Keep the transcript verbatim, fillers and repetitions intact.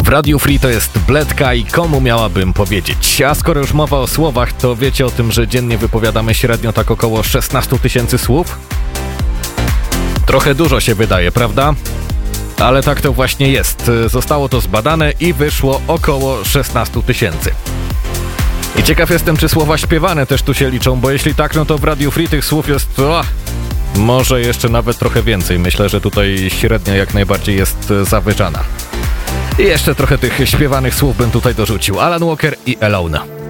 W Radiu Free to jest bledka i komu miałabym powiedzieć? A skoro już mowa o słowach, to wiecie o tym, że dziennie wypowiadamy średnio tak około szesnaście tysięcy słów? Trochę dużo się wydaje, prawda? Ale tak to właśnie jest. Zostało to zbadane i wyszło około szesnaście tysięcy. I ciekaw jestem, czy słowa śpiewane też tu się liczą, bo jeśli tak, no to w Radiu Free tych słów jest... O, może jeszcze nawet trochę więcej. Myślę, że tutaj średnia jak najbardziej jest zawyżana. I jeszcze trochę tych śpiewanych słów bym tutaj dorzucił. Alan Walker i Alone.